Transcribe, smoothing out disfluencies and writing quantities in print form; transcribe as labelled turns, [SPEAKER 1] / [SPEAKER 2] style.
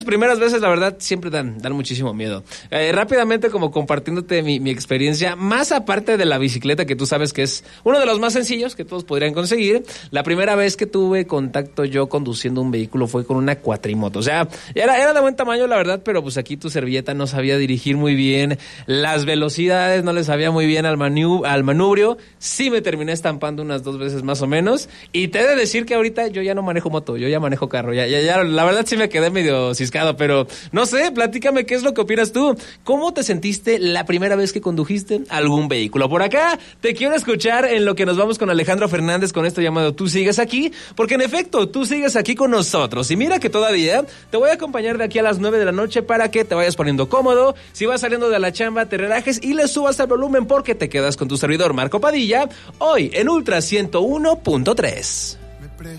[SPEAKER 1] Primeras veces, la verdad, siempre dan muchísimo miedo. Rápidamente, como compartiéndote mi experiencia, más aparte de la bicicleta, que tú sabes que es uno de los más sencillos que todos podrían conseguir, la primera vez que tuve contacto yo conduciendo un vehículo fue con una cuatrimoto. O sea, era de buen tamaño, la verdad, pero pues aquí tu servilleta no sabía dirigir muy bien las velocidades, no le sabía muy bien al manubrio. Sí me terminé estampando unas 2 veces más o menos. Y te he de decir que ahorita yo ya no manejo moto, yo ya manejo carro. Ya, la verdad sí me quedé medio pero no sé, platícame qué es lo que opinas tú. ¿Cómo te sentiste la primera vez que condujiste algún vehículo? Por acá te quiero escuchar en lo que nos vamos con Alejandro Fernández con esto llamado Tú Sigues Aquí, porque en efecto, tú sigues aquí con nosotros. Y mira que todavía te voy a acompañar de aquí a las 9 de la noche para que te vayas poniendo cómodo. Si vas saliendo de la chamba, te relajes y le subas el volumen porque te quedas con tu servidor Marco Padilla, hoy en Ultra 101.3.